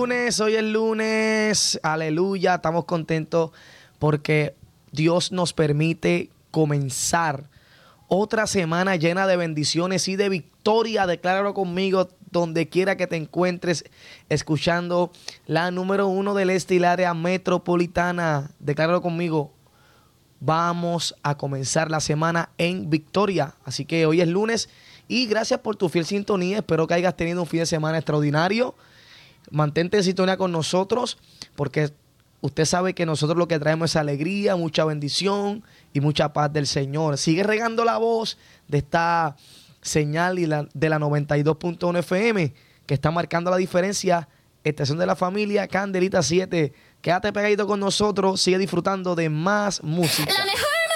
hoy es lunes, aleluya, estamos contentos porque Dios nos permite comenzar otra semana llena de bendiciones y de victoria. Decláralo conmigo donde quiera que te encuentres escuchando la número 1 del este y el área metropolitana. Decláralo conmigo. Vamos a comenzar la semana en victoria. Así que hoy es lunes y gracias por tu fiel sintonía. Espero que hayas tenido un fin de semana extraordinario. Mantente en sintonía con nosotros porque usted sabe que nosotros lo que traemos es alegría, mucha bendición y mucha paz del Señor. Sigue regando la voz de esta señal de la 92.1 FM que está marcando la diferencia. Estación de la Familia, Candelita 7. Quédate pegadito con nosotros, sigue disfrutando de más música.